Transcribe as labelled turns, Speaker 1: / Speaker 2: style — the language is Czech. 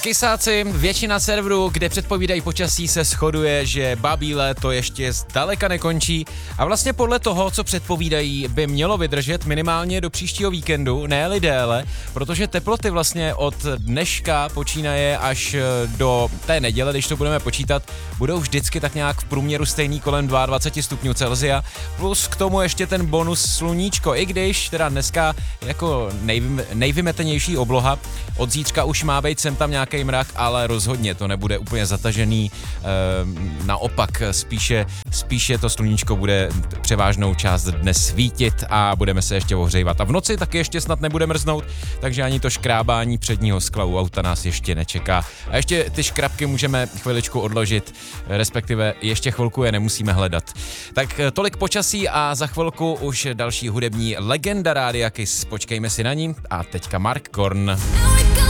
Speaker 1: Kysáci, většina serverů, kde předpovídají počasí, se shoduje, že babí léto ještě zdaleka nekončí a vlastně podle toho, co předpovídají, by mělo vydržet minimálně do příštího víkendu, ne-li déle, protože teploty vlastně od dneška počínaje až do té neděle, když to budeme počítat, budou vždycky tak nějak v průměru stejný kolem 22 stupňů Celsia, plus k tomu ještě ten bonus sluníčko, i když teda dneska jako nejvymetenější obloha, od zítřka už má být sem tam nějaký mrak, ale rozhodně to nebude úplně zatažený, naopak spíše to sluníčko bude převážnou část dne svítit a budeme se ještě ohřejvat. A v noci taky ještě snad nebude mrznout, takže ani to škrábání předního skla u auta nás ještě nečeká. A ještě ty škrabky můžeme chviličku odložit, respektive ještě chvilku je nemusíme hledat. Tak tolik počasí a za chvilku už další hudební legenda Rádia Kiss. Počkejme si na ní a teďka Mark Korn.